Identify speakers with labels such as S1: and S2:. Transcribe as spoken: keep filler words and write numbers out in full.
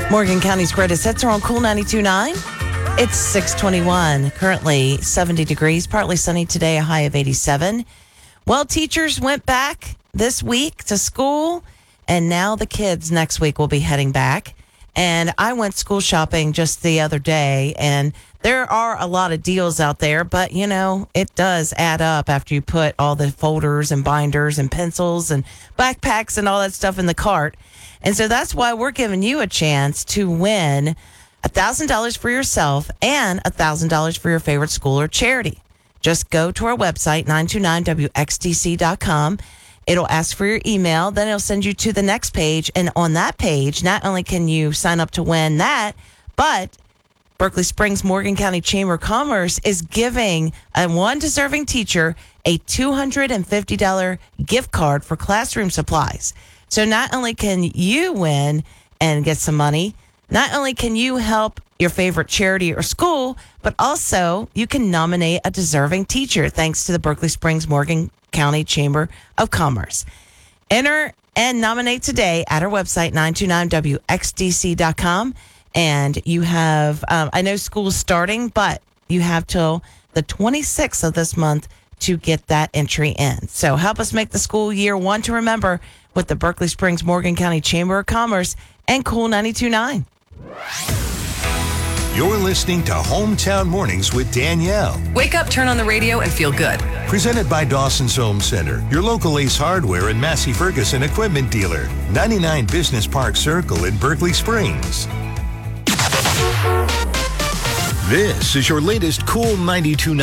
S1: Morgan County's greatest hits are on Cool ninety-two point nine. It's six twenty-one, currently seventy degrees, partly sunny today, a high of eighty-seven. Well, teachers went back this week to school, and now the kids next week will be heading back. And I went school shopping just the other day, and there are a lot of deals out there, but, you know, it does add up after you put all the folders and binders and pencils and backpacks and all that stuff in the cart. And so that's why we're giving you a chance to win one thousand dollars for yourself and one thousand dollars for your favorite school or charity. Just go to our website, nine two nine W X D C dot com. It'll ask for your email, then it'll send you to the next page. And on that page, not only can you sign up to win that, but Berkeley Springs Morgan County Chamber of Commerce is giving a one deserving teacher a two hundred fifty dollars gift card for classroom supplies. So not only can you win and get some money, not only can you help your favorite charity or school, but also you can nominate a deserving teacher thanks to the Berkeley Springs Morgan County Chamber of Commerce. Enter and nominate today at our website, nine two nine W X D C dot com. And you have, um, I know school's starting, but you have till the twenty-sixth of this month to get that entry in. So help us make the school year one to remember with the Berkeley Springs Morgan County Chamber of Commerce and Cool ninety-two point nine.
S2: You're listening to Hometown Mornings with Danielle.
S3: Wake up, turn on the radio, and feel good.
S2: Presented by Dawson's Home Center, your local Ace Hardware and Massey Ferguson equipment dealer. ninety-nine Business Park Circle in Berkeley Springs. This is your latest Cool ninety-two point nine